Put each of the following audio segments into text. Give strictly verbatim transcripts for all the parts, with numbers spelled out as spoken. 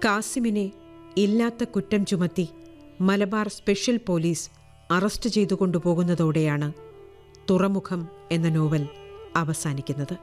കാസിമിനെ ഇല്ലാത്ത കുറ്റം ചുമത്തി മലബാർ സ്പെഷ്യൽ പോലീസ് അറസ്റ്റ് ചെയ്തു കൊണ്ടുപോകുന്നതോടെയാണ് തുറമുഖം എന്ന നോവൽ അവസാനിക്കുന്നത്.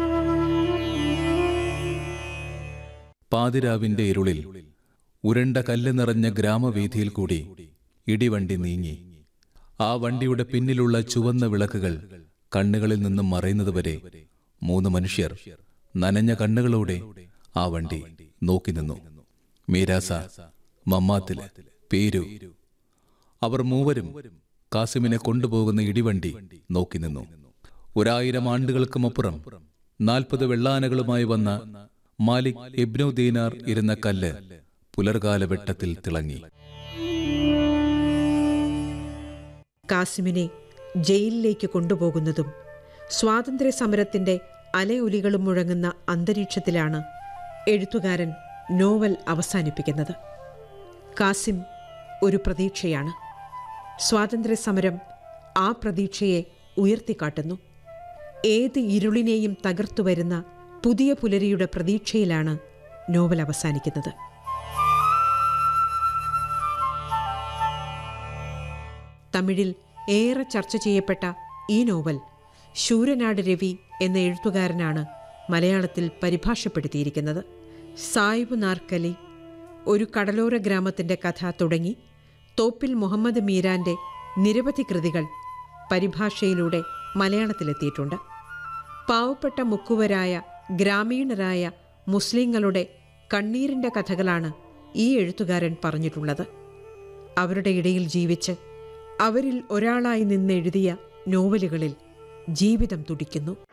പാതിരാവിന്റെ ഇരുളിൽ ഉരുണ്ട കല്ല് നിറഞ്ഞ ഗ്രാമവീഥിയിൽ കൂടി ഇടിവണ്ടി നീങ്ങി. ആ വണ്ടിയുടെ പിന്നിലുള്ള ചുവന്ന വിളക്കുകൾ കണ്ണുകളിൽ നിന്നും മറയുന്നതുവരെ മൂന്ന് മനുഷ്യർ നനഞ്ഞ കണ്ണുകളോടെ ആ വണ്ടി നോക്കി നിന്നു. മീരാസ, മമ്മാത്തില്, പേരു. അവർ മൂവരും കാസിമിനെ കൊണ്ടുപോകുന്ന ഇടിവണ്ടി നോക്കി നിന്നു. ഒരായിരം ആണ്ടുകൾക്കുമപ്പുറം നാൽപ്പത് വെള്ളാനകളുമായി വന്ന മാലിക് ഇബ്നു ദീനാർ ഇരുന്ന കല്ല് പുലർകാല വെട്ടത്തിൽ തിളങ്ങി. കാസിമിനെ ജയിലിലേക്ക് കൊണ്ടുപോകുന്നതും സ്വാതന്ത്ര്യ സമരത്തിന്റെ അലയൊലികളും മുഴങ്ങുന്ന അന്തരീക്ഷത്തിലാണ് എഴുത്തുകാരൻ നോവൽ അവസാനിപ്പിക്കുന്നത്. കാസിം ഒരു പ്രതീക്ഷയാണ്. സ്വാതന്ത്ര്യ സമരം ആ പ്രതീക്ഷയെ ഉയർത്തിക്കാട്ടുന്നു. ഏത് ഇരുളിനെയും തകർത്തു വരുന്ന പുതിയ പുലരിയുടെ പ്രതീക്ഷയിലാണ് നോവൽ അവസാനിക്കുന്നത്. തമിഴിൽ ഏറെ ചർച്ച ചെയ്യപ്പെട്ട ഈ നോവൽ ശൂരനാട് രവി എന്ന എഴുത്തുകാരനാണ് മലയാളത്തിൽ പരിഭാഷപ്പെടുത്തിയിരിക്കുന്നത്. സായിബ് നാർക്കലി, ഒരു കടലോര ഗ്രാമത്തിൻ്റെ കഥ തുടങ്ങി തോപ്പിൽ മുഹമ്മദ് മീരാൻ്റെ നിരവധി കൃതികൾ പരിഭാഷയിലൂടെ മലയാളത്തിലെത്തിയിട്ടുണ്ട്. പാവപ്പെട്ട മുക്കുവരായ ഗ്രാമീണരായ മുസ്ലിങ്ങളുടെ കണ്ണീരിൻ്റെ കഥകളാണ് ഈ എഴുത്തുകാരൻ പറഞ്ഞിട്ടുള്ളത്. അവരുടെ ഇടയിൽ ജീവിച്ച് അവരിൽ ഒരാളായി നിന്നെഴുതിയ നോവലുകളിൽ ജീവിതം തുടിക്കുന്നു.